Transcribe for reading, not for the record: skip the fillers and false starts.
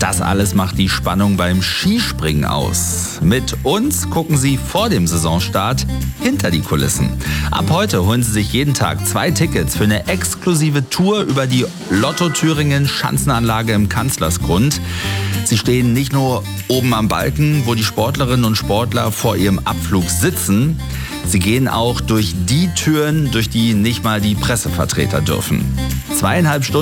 Das alles macht die Spannung beim Skispringen aus. Mit uns gucken Sie vor dem Saisonstart hinter die Kulissen. Ab heute holen Sie sich jeden Tag 2 Tickets für eine exklusive Tour über die Lotto Thüringen Schanzenanlage im Kanzlersgrund. Sie stehen nicht nur oben am Balken, wo die Sportlerinnen und Sportler vor ihrem Abflug sitzen. Sie gehen auch durch die Türen, durch die nicht mal die Pressevertreter dürfen. 2,5 Stunden